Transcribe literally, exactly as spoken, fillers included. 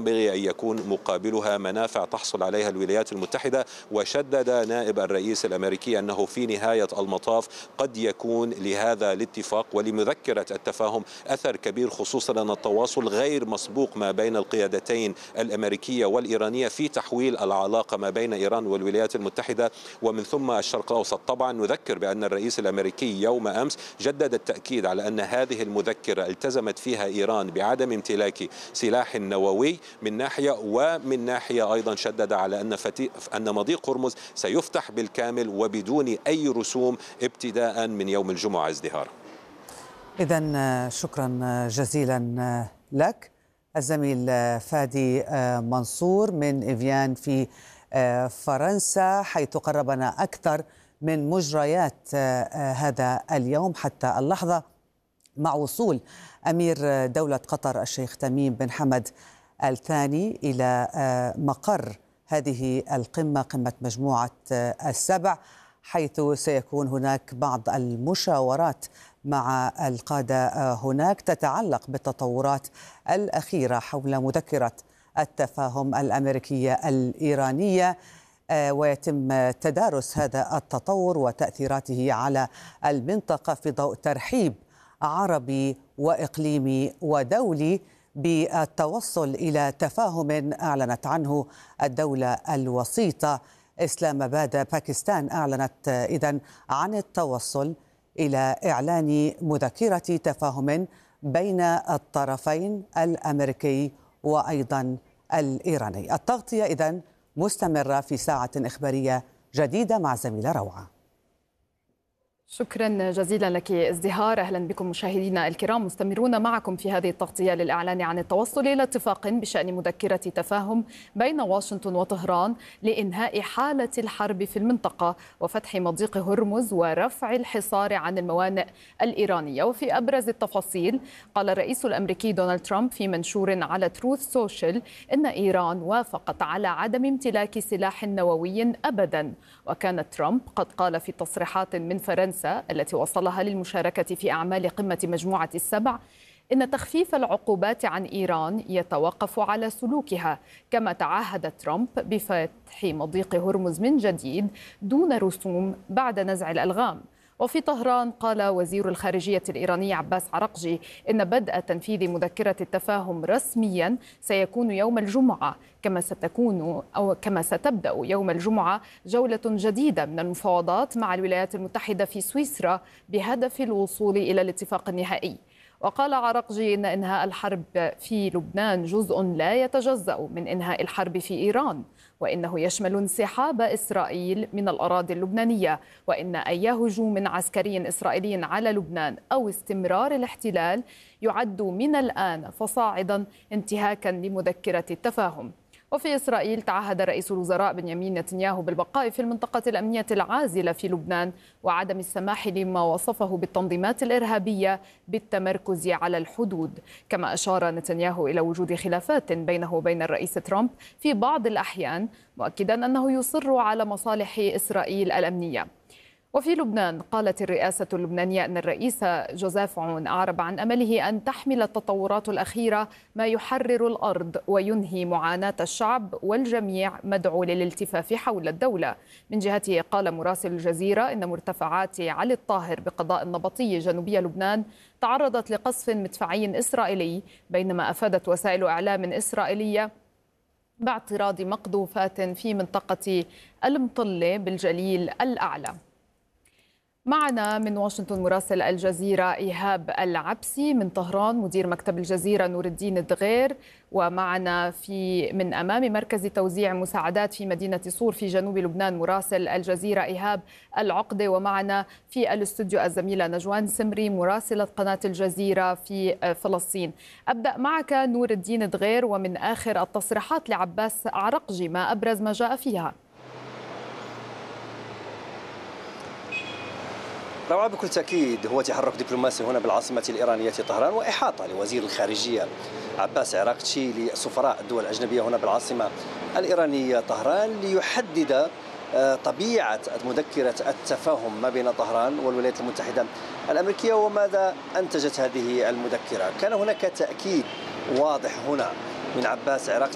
ينبغي أن يكون مقابلها منافع تحصل عليها الولايات المتحدة. وشدد نائب الرئيس الأمريكي أنه في نهاية المطاف قد يكون لهذا الاتفاق ولمذكرة التفاهم أثر كبير، خصوصا أن التواصل غير مسبوق ما بين القيادتين الأمريكية والإيرانية في تحويل العلاقة ما بين إيران والولايات المتحدة ومن ثم الشرق الأوسط. طبعا نذكر بأن الرئيس الأمريكي يوم أمس جدد التأكيد على أن هذه المذكرة التزمت فيها إيران بعدم امتلاك سلاح نووي من ناحية، ومن ناحية أيضا شدد على أن أن مضيق هرمز سيفتح بالكامل وبدون أي رسوم ابتداء من يوم الجمعة. ازدهار. إذن شكرا جزيلا لك الزميل فادي منصور من إيفيان في فرنسا، حيث قربنا أكثر من مجريات هذا اليوم حتى اللحظة مع وصول أمير دولة قطر الشيخ تميم بن حمد الثاني إلى مقر هذه القمة، قمة مجموعة السبع، حيث سيكون هناك بعض المشاورات مع القادة هناك تتعلق بالتطورات الأخيرة حول مذكرة التفاهم الأمريكية الإيرانية، ويتم تدارس هذا التطور وتأثيراته على المنطقة في ضوء ترحيب عربي وإقليمي ودولي بالتوصل إلى تفاهم أعلنت عنه الدولة الوسيطة إسلام آباد. باكستان أعلنت إذن عن التوصل إلى إعلان مذكرة تفاهم بين الطرفين الأمريكي وأيضا الإيراني. التغطية إذن مستمرة في ساعة إخبارية جديدة مع زميلة روعة. شكرا جزيلا لك ازدهار. أهلا بكم مشاهدينا الكرام، مستمرون معكم في هذه التغطية للإعلان عن التوصل إلى اتفاق بشأن مذكرة تفاهم بين واشنطن وطهران لإنهاء حالة الحرب في المنطقة وفتح مضيق هرمز ورفع الحصار عن الموانئ الإيرانية. وفي أبرز التفاصيل قال الرئيس الأمريكي دونالد ترامب في منشور على تروث سوشيال إن إيران وافقت على عدم امتلاك سلاح نووي أبدا. وكان ترامب قد قال في تصريحات من فرنسا التي وصلها للمشاركة في أعمال قمة مجموعة السبع إن تخفيف العقوبات عن إيران يتوقف على سلوكها، كما تعهد ترامب بفتح مضيق هرمز من جديد دون رسوم بعد نزع الألغام. وفي طهران قال وزير الخارجية الإيراني عباس عرقجي إن بدء تنفيذ مذكرة التفاهم رسميا سيكون يوم الجمعة، كما ستكون أو كما ستبدأ يوم الجمعة جولة جديدة من المفاوضات مع الولايات المتحدة في سويسرا بهدف الوصول إلى الاتفاق النهائي. وقال عرقجي إن إنهاء الحرب في لبنان جزء لا يتجزأ من إنهاء الحرب في إيران، وإنه يشمل انسحاب إسرائيل من الأراضي اللبنانية، وإن أي هجوم عسكري إسرائيلي على لبنان أو استمرار الاحتلال يعد من الآن فصاعدا انتهاكا لمذكرة التفاهم. وفي إسرائيل تعهد رئيس الوزراء بنيامين نتنياهو بالبقاء في المنطقة الأمنية العازلة في لبنان وعدم السماح لما وصفه بالتنظيمات الإرهابية بالتمركز على الحدود. كما أشار نتنياهو إلى وجود خلافات بينه وبين الرئيس ترامب في بعض الأحيان، مؤكدا أنه يصر على مصالح إسرائيل الأمنية. وفي لبنان قالت الرئاسة اللبنانية أن الرئيس جوزيف عون أعرب عن أمله أن تحمل التطورات الأخيرة ما يحرر الأرض وينهي معاناة الشعب، والجميع مدعو للالتفاف حول الدولة. من جهته قال مراسل الجزيرة إن مرتفعات علي الطاهر بقضاء النبطي جنوبي لبنان تعرضت لقصف مدفعي إسرائيلي، بينما أفادت وسائل إعلام إسرائيلية باعتراض مقذوفات في منطقة المطلة بالجليل الأعلى. معنا من واشنطن مراسل الجزيرة إيهاب العبسي، من طهران مدير مكتب الجزيرة نور الدين الدغير، ومعنا في من أمام مركز توزيع مساعدات في مدينة صور في جنوب لبنان مراسل الجزيرة إيهاب العقدة، ومعنا في الاستوديو الزميلة نجوان سمري مراسلة قناة الجزيرة في فلسطين. أبدأ معك نور الدين الدغير، ومن آخر التصريحات لعباس عرقجي ما أبرز ما جاء فيها؟ روعة، بكل تأكيد هو تحرك دبلوماسي هنا بالعاصمة الإيرانية طهران، وإحاطة لوزير الخارجية عباس عراقجي لسفراء الدول الأجنبية هنا بالعاصمة الإيرانية طهران ليحدد طبيعة مذكرة التفاهم ما بين طهران والولايات المتحدة الأمريكية وماذا أنتجت هذه المذكرة. كان هناك تأكيد واضح هنا من عباس عراقجي